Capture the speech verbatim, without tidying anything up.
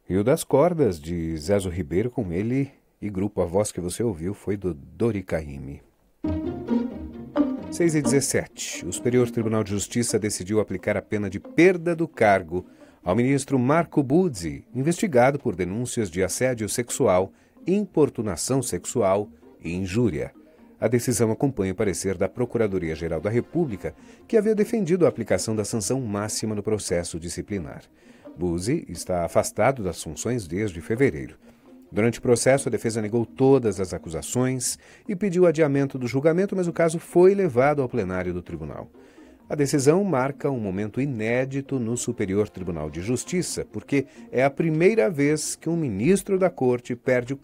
E o das cordas, de Zezo Ribeiro, com ele e grupo. A voz que você ouviu foi do Dori Caymmi. seis e dezessete. O Superior Tribunal de Justiça decidiu aplicar a pena de perda do cargo ao ministro Marco Buzzi, investigado por denúncias de assédio sexual, importunação sexual e injúria. A decisão acompanha o parecer da Procuradoria-Geral da República, que havia defendido a aplicação da sanção máxima no processo disciplinar. Buzzi está afastado das funções desde fevereiro. Durante o processo, a defesa negou todas as acusações e pediu adiamento do julgamento, mas o caso foi levado ao plenário do tribunal. A decisão marca um momento inédito no Superior Tribunal de Justiça, porque é a primeira vez que um ministro da Corte perde o